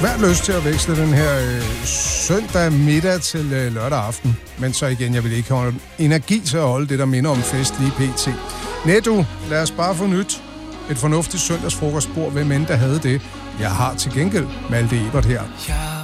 svært lyst til at veksle den her søndag middag til lørdag aften. Men så igen, jeg vil ikke have energi til at holde det, der minder om fest lige pt. Netto, lad os bare få nyt. Et fornuftigt søndagsfrokostbord, hvem end der havde det. Jeg har til gengæld Malte Ebert her. Jeg